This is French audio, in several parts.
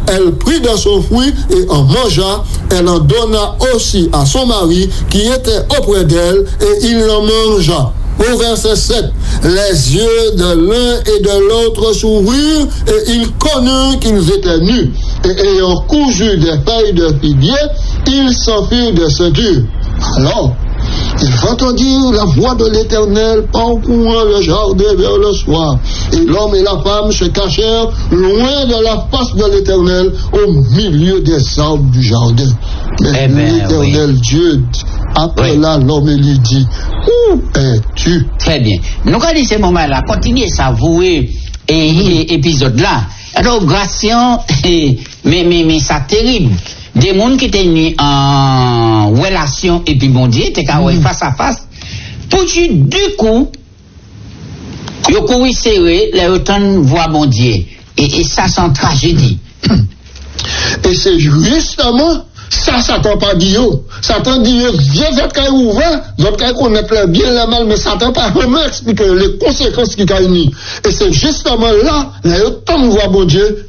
Elle prit de son fruit et en mangea. Elle en donna aussi à son mari qui était auprès d'elle et il en mangea. Au verset 7, les yeux de l'un et de l'autre s'ouvrirent et ils connurent qu'ils étaient nus. Et ayant cousu des feuilles de figuier, ils s'enfuirent de ceinture. Alors, ils entendirent la voix de l'Éternel parcourant le jardin vers le soir. Et l'homme et la femme se cachèrent loin de la face de l'Éternel au milieu des arbres du jardin. Mais l'Éternel Dieu appela l'homme et lui dit, où es-tu? Très bien. Nous, quand dit ce moment-là, continuez à savourer épisode-là. Alors, Gratien, mais ça terrible. Des gens qui étaient mis en relation et puis bon Dieu, t'es face à face. Pour du coup, ils courent serré, les autant voient bon Dieu. Et ça, c'est une tragédie. Et c'est justement ça, Satan pas dit yo. Satan dit yo, viens, votre caille ouvert, votre caille connaître le bien, le mal, mais Satan pas vraiment expliquer les conséquences qui a eu. Et c'est justement là, les autant voient bon Dieu,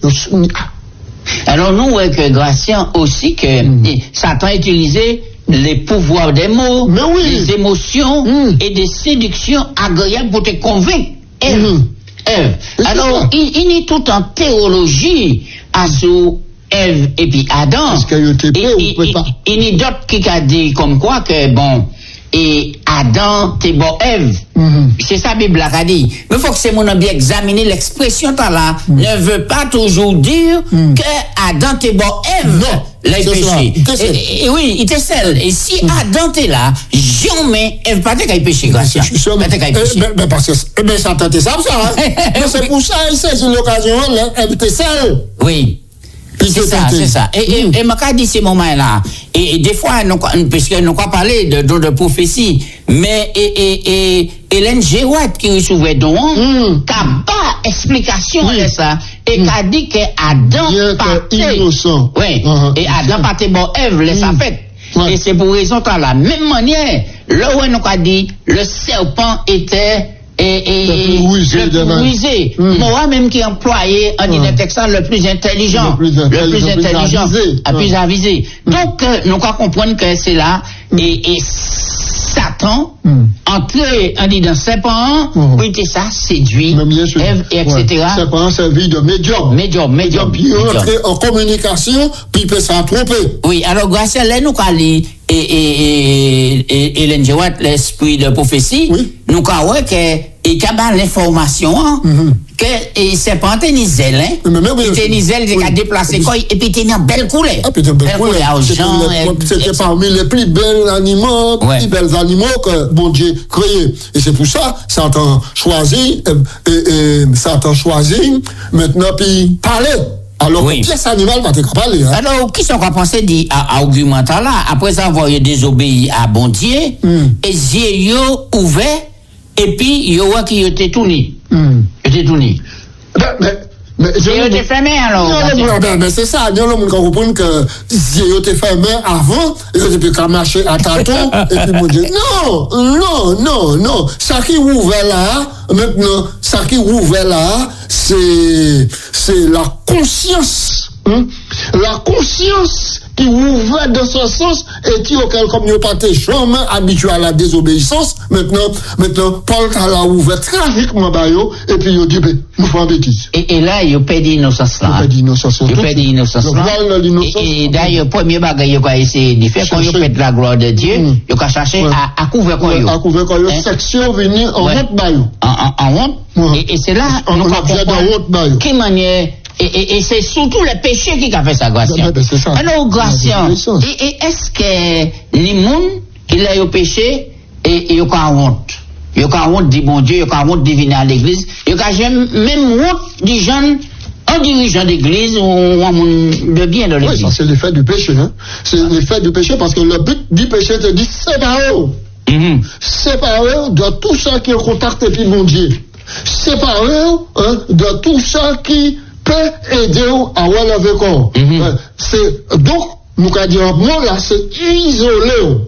alors nous, avec Gratien aussi, que Satan utilisait les pouvoirs des mots, les émotions et des séductions agréables pour te convaincre. Ève. Alors, il y a tout en théologie à ce Ève et puis Adam. Il y a d'autres qui ont dit comme quoi que bon, et Adam t'es bon Ève. C'est ça Bible a dit. Mais il faut que c'est mon bien examiner l'expression là ne veut pas toujours dire que Adam t'es bon Ève. Non. Les péchés. Et oui, il était seul. Et si Adam t'es là, jamais Ève pas qu'à pécher grâce. Mais parce que mais ça tente ça. Mais c'est pour ça c'est une occasion Ève était seule. Oui. C'est ça. Et m'a dit ces moments-là. Et des fois, parce que nous pas parlé de prophétie, mais Hélène Géouat qui recevait don, qu'a pas explication de ça, et qu'a dit que Adam partait innocent. Oui. Et Adam partait bon Ève, laisse sa fête. Et c'est pour raison de la même manière, là où nous a dit, le serpent était le plus rusé. Moi même qui employé en dit texan le plus intelligent, le plus intelligent, à plus avisé. Donc nous quoi comprendre que c'est là et Satan entré en dit dans serpent pour était ça séduit Ève et etc. Serpent servi de médium. Puis entrer en communication puis peut s'en tromper. Oui, alors grâce à là nous quoi et Hélène Géouat l'esprit de prophétie nous quoi ouais que et qu'il y a l'information que c'est pas un tennisel tennisel qui a déplacé quoi et puis il y a une belle couleur c'était parmi les plus belles animaux plus belles animaux que bon Dieu créé et c'est pour ça Satan choisit maintenant puis parler. Alors, pièce animale va te parler. Alors, qui sont qu'on pensait dire à argumentant là, après avoir désobéi à bon Dieu, et yeux ouverts, et puis, yo voit qu'il était tourné. Était tourné. Mais il était fermé alors. Non, mais c'est ça. Nous, on comprend que il était fermé avant, et puis qu'à marcher à tâtons, et puis mon Dieu. Non. Ça qui ouvert là, maintenant, c'est la conscience. La conscience qui ouvre dans ce sens et qui auquel comme nous pas jamais habitué à la désobéissance maintenant Paul a ouvert tragiquement bayo et puis il dit nous faisons bêtise et là il perd l'innocence là et d'ailleurs premier bagage il a essayé de faire quand il perd la gloire de Dieu il a cherché à couvrir quoi section venir en honte bayo en honte et c'est là nous comprendre quelle manière et c'est surtout le péché qui a fait ça, Gratien. Alors, Gratien, et est-ce que les gens qui ont péché, et ils ont honte? Ils ont honte du bon Dieu, ils ont honte de venir à l'église, ils ont même honte des jeunes, un dirigeant d'église ou un monde de bien de l'église. Oui, c'est l'effet du péché, hein. C'est l'effet du péché parce que le but du péché te dit séparez-vous. Séparez-vous de tout ça qui est en contact avec mon Dieu. Séparez-vous de tout ça qui peut aider à relever corps. C'est donc nous qu'à dire moi là c'est isolé.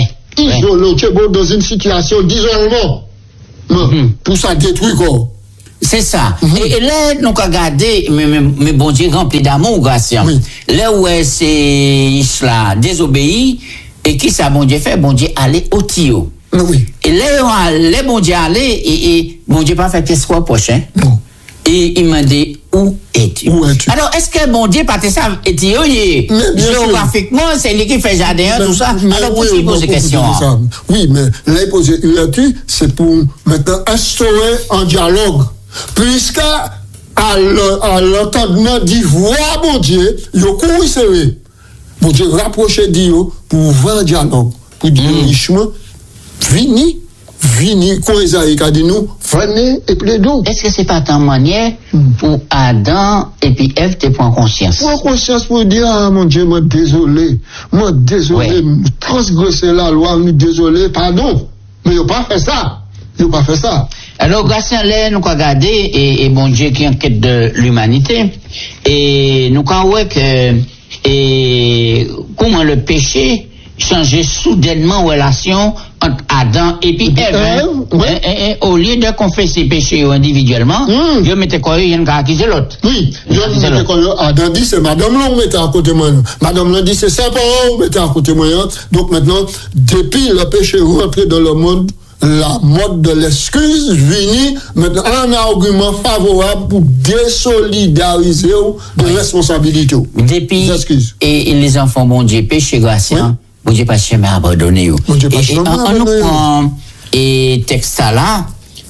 Isolé, tu es dans une situation d'isolement. Pour ça détruire quoi. C'est ça. Et là, nous avons regardé, mais bon Dieu rempli d'amour, Gratien. Oui. Là où c'est Isla désobéi, et qui ça, bon Dieu fait? Bon Dieu aller au Tio. Oui. Et là, les bon Dieu aller, et bon Dieu pas fait qu'est-ce qu'on prochain. Non. Et il m'a dit, où es-tu? Alors, est-ce que bon Dieu, pas ça, et géographiquement, c'est lui qui fait jardin, tout ça? Alors, pourquoi il pose des questions? Oui, mais là, il pose où es-tu? C'est pour maintenant instaurer un dialogue. Puisque, à l'entendement dit, voilà, bon Dieu, il y a couru serré. Bon Dieu, rapprocher Dio pour ouvrir un dialogue. Pour dire, richement, vini, quand Isaïe a dit nous, venez et plaidons. Est-ce que c'est pas ta manière pour Adam et puis Ève te prendre conscience? Prendre conscience pour dire, ah mon Dieu, moi désolé, transgresser la loi, moi désolé, pardon. Mais il n'a pas fait ça. Alors, grâce à l'air, nous avons regardé, et bon Dieu qui enquête de l'humanité, et nous avons vu que, comment le péché changeait soudainement relation entre Adam et puis Ève. Au lieu de confesser péché individuellement, je mettais quoi, il y a un gars qui c'est l'autre. Oui, je mettais quoi, Adam dit c'est Madame Long mettait à côté moi. Madame Long dit c'est Saint-Paul mettait à côté moi. Donc maintenant, depuis le péché rentré dans le monde, la mode de l'excuse vient maintenant un argument favorable pour désolidariser de responsabilité. Depuis, et les enfants, bon Dieu, péché Gratien, bon Dieu pas jamais abandonné. On nous prend et texte là,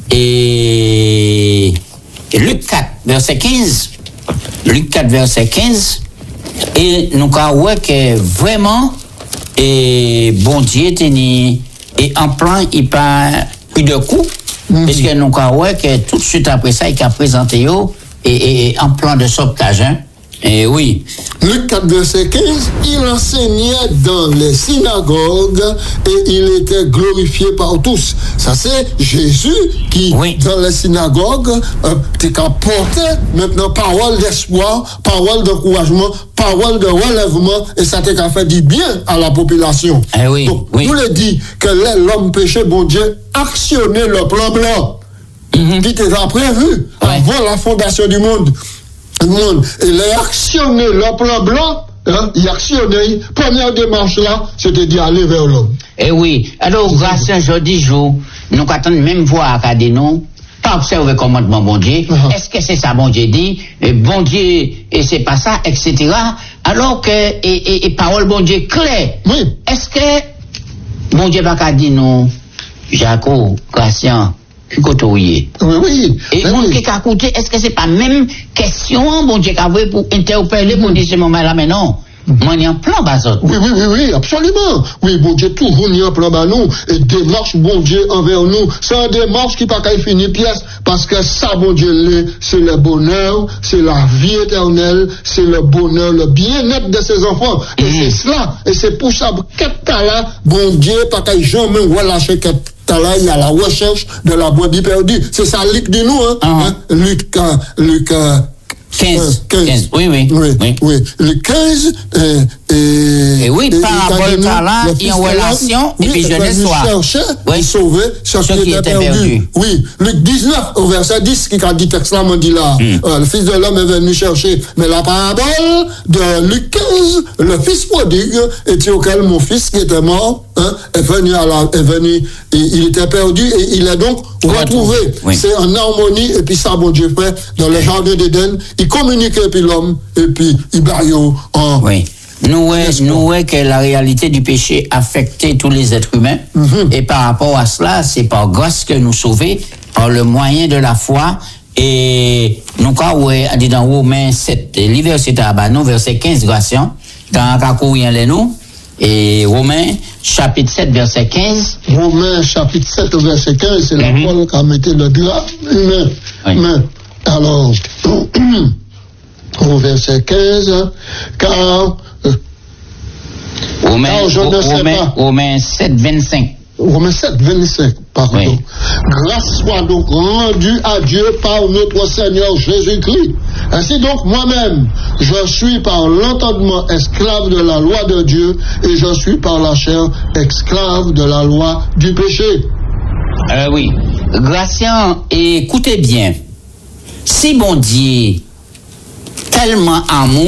et Luc 4, verset 15, Luc 4, verset 15, et nous avons vu que vraiment, et bon Dieu tenait. Et en plan, il pas eu de coup, parce que nous avons que tout de suite après ça, il a présenté et en plan de sauvetage. Hein. Et oui. Luc 4, verset 15, il enseignait dans les synagogues et il était glorifié par tous. Ça, c'est Jésus qui, dans les synagogues, portait maintenant parole d'espoir, parole d'encouragement, parole de relèvement, et ça t'a fait du bien à la population. Donc, nous le dit que l'homme péché, bon Dieu, actionnait le plan blanc, qui était prévu avant la fondation du monde. Et il a actionné le plan blanc, il a actionné, première démarche là, c'était d'y aller vers l'homme. Eh oui, alors grâce à jeudi jour, nous attendons même voir à nous, pas observer le commandement bon Dieu, est-ce que c'est ça bon Dieu dit, bon Dieu, et c'est pas ça, etc. Alors que, et parole bon Dieu claire, est-ce que bon Dieu va qu'à dire nous, Jaco, Gratien, Oui. Et mon qui a écouté, est-ce que c'est pas même question, bon Dieu, pour interpeller, pour dire ce moment-là, mais non. Moi, il y a un plan basot. Oui, absolument. Oui, bon Dieu, tout il y a un plan bas nous, et démarche, bon Dieu, envers nous. C'est une démarche qui pas qu'à finir pièce, parce que ça, bon Dieu, c'est le bonheur, c'est la vie éternelle, c'est le bonheur, le bien-être de ses enfants. Et c'est cela, et c'est pour ça, qu'est-ce là, bon Dieu, pas qu'à jamais relâcher là, il y a la recherche de la brebis perdue. C'est ça, Luc dit nous, hein? Luc 15. Oui. Le 15, et oui, parabole par là, il y a une relation, et puis jeunesse soir. Il sauvait ce qui était perdu. Oui, Luc 19, au verset 10, qui a dit texte là, m'a dit là, le Fils de l'homme est venu chercher. Mais la parabole de Luc 15, le Fils prodigue, était auquel mon fils qui était mort, est venu il était perdu, et il est donc retrouvé. C'est en harmonie, et puis ça, bon Dieu fait, dans le jardin d'Éden, il communique avec l'homme, et puis il barille en... Nous voyons que la réalité du péché affectait tous les êtres humains. Et par rapport à cela, c'est par grâce que nous sauvons, par le moyen de la foi. Et nous, quand on dit dans Romains 7, l'université à Banou, verset 15, Gratien, quand on a nous, et Romains chapitre 7, verset 15. Romains chapitre 7, verset 15, c'est la Paul qui a mis le drap humain. Alors, au verset 15, car Romains 7, 25. Romains 7, 25, pardon. Grâce soit donc rendue à Dieu par notre Seigneur Jésus-Christ. Ainsi donc, moi-même, je suis par l'entendement esclave de la loi de Dieu, et je suis par la chair esclave de la loi du péché. Oui. Gratien, écoutez bien. si bon Dieu, tellement amour,